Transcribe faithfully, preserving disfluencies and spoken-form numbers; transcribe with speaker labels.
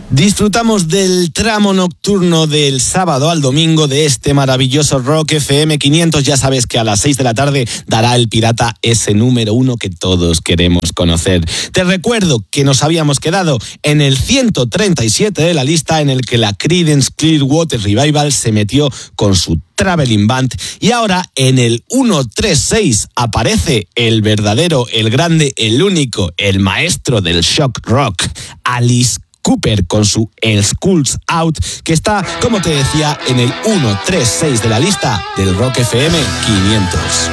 Speaker 1: Disfrutamos del tramo nocturno del sábado al domingo de este maravilloso Rock F M quinientos. Ya sabes que a las seis de la tarde dará el pirata ese número uno que todos queremos conocer. Te recuerdo que nos habíamos quedado en el ciento treinta y siete de la lista, en el que la Creedence Clearwater Revival se metió con su Traveling Band, y ahora en el ciento treinta y seis aparece el verdadero, el grande, el único, el maestro del shock rock, Alice Cooper, con su El Schools Out, que está, como te decía, en el ciento treinta y seis de la lista del Rock F M quinientos.